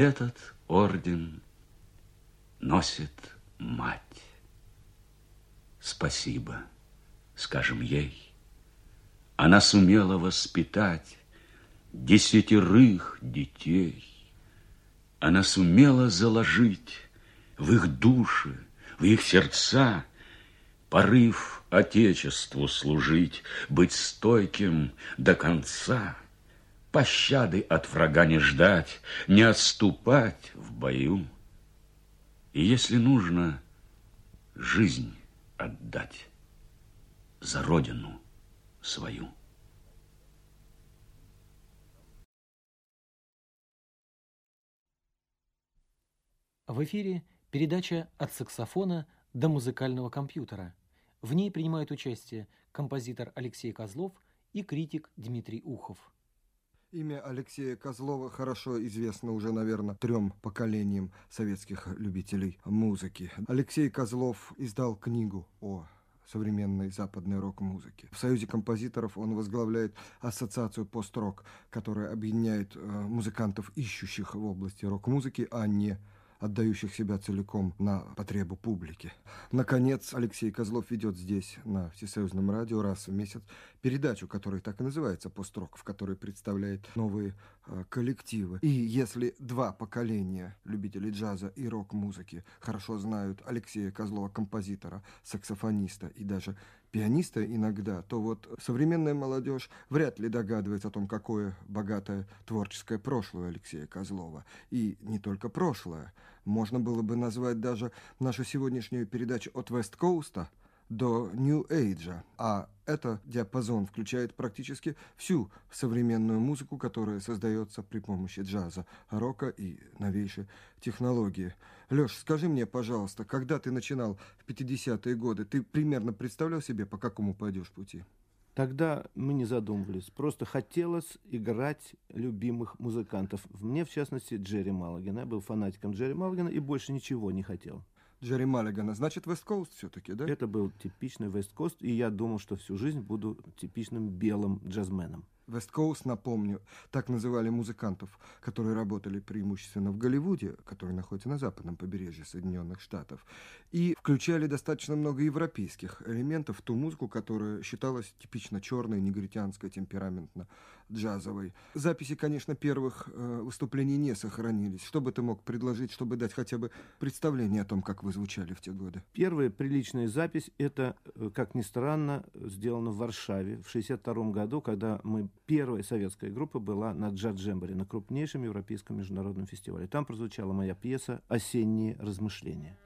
Этот орден носит мать. Спасибо, скажем ей. Она сумела воспитать 10 детей. Она сумела заложить в их души, в их сердца порыв Отечеству служить, быть стойким до конца, пощады от врага не ждать, не отступать в бою. И если нужно, жизнь отдать за родину свою. В эфире передача «От саксофона до музыкального компьютера». В ней принимают участие композитор Алексей Козлов и критик Дмитрий Ухов. Имя Алексея Козлова хорошо известно уже, наверное, 3 поколениям советских любителей музыки. Алексей Козлов издал книгу о современной западной рок-музыке. В Союзе композиторов он возглавляет ассоциацию пост-рок, которая объединяет музыкантов, ищущих в области рок-музыки, а не отдающих себя целиком на потребу публики. Наконец, Алексей Козлов ведет здесь, на Всесоюзном радио, раз в месяц передачу, которая так и называется «Пост-рок», в которой представляет новые коллективы. И если 2 поколения любителей джаза и рок-музыки хорошо знают Алексея Козлова, композитора, саксофониста и даже пианиста иногда, то вот современная молодежь вряд ли догадывается о том, какое богатое творческое прошлое Алексея Козлова. И не только прошлое. Можно было бы назвать даже нашу сегодняшнюю передачу от Вест-Коуста до Нью-Эйджа. А этот диапазон включает практически всю современную музыку, которая создается при помощи джаза, рока и новейшей технологии. Леш, скажи мне, пожалуйста, когда ты начинал в 50-е годы, ты примерно представлял себе, по какому пойдешь пути? Тогда мы не задумывались. Просто хотелось играть любимых музыкантов. Мне, в частности, Джерри Маллигана. Я был фанатиком Джерри Маллигана и больше ничего не хотел. Джерри Маллигана. Значит, Вест-Коуст все-таки, да? Это был типичный Вест-Коуст, и я думал, что всю жизнь буду типичным белым джазменом. Вест-Коуст, напомню, так называли музыкантов, которые работали преимущественно в Голливуде, который находится на западном побережье Соединенных Штатов, и включали достаточно много европейских элементов в ту музыку, которая считалась типично черной, негритянской, темпераментно-джазовой. Записи, конечно, первых выступлений не сохранились. Что бы ты мог предложить, чтобы дать хотя бы представление о том, как вы звучали в те годы? Первая приличная запись, это, как ни странно, сделано в Варшаве в 1962 году, когда первая советская группа была на Джаз-Джемборе, на крупнейшем европейском международном фестивале. Там прозвучала моя пьеса «Осенние размышления».